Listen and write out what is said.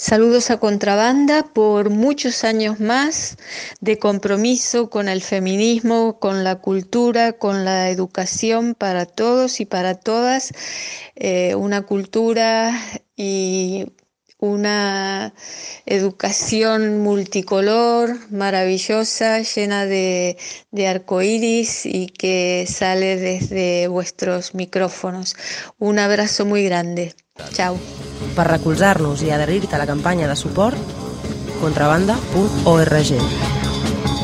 Saludos a Contrabanda por muchos años más de compromiso con el feminismo, con la cultura, con la educación para todos y para todas, una cultura y una educación multicolor, maravillosa, llena de arcoíris y que sale desde vuestros micrófonos. Un abrazo muy grande. Chao. Per recolzar-nos i adherir-te a la campanya de suport, contrabanda.org.